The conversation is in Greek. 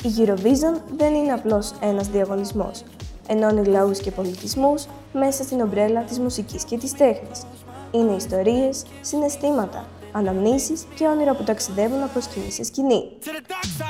Η Eurovision δεν είναι απλώς ένας διαγωνισμός. Ενώνει λαούς και πολιτισμούς μέσα στην ομπρέλα της μουσικής και της τέχνης. Είναι ιστορίες, συναισθήματα, αναμνήσεις και όνειρα που ταξιδεύουν από σκηνή σε σκηνή.